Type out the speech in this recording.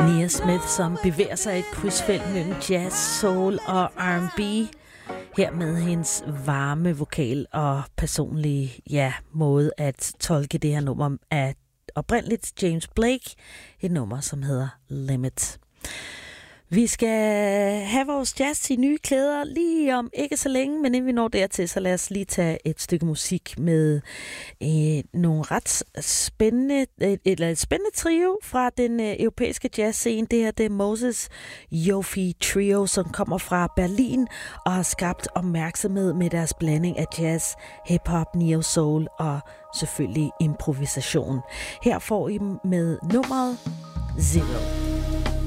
Nia Smith, som bevæger sig i et krydsfelt mellem jazz, soul og R&B. Her med hendes varme vokal og personlige måde at tolke det her nummer af oprindeligt James Blake. Et nummer, som hedder Limit. Vi skal have vores jazz i nye klæder lige om ikke så længe, men inden vi når dertil, så lad os lige tage et stykke musik med nogle ret spændende, et spændende trio fra den europæiske jazzscene. Det her det er Moses Yofi Trio, som kommer fra Berlin og har skabt opmærksomhed med deres blanding af jazz, hip-hop, neo-soul og selvfølgelig improvisation. Her får I med nummeret Zero.